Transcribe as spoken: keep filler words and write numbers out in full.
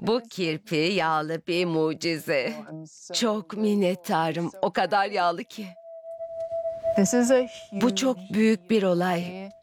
Bu kirpi yağlı bir mucize. Çok minnettarım. O kadar yağlı ki. Bu çok büyük bir olay.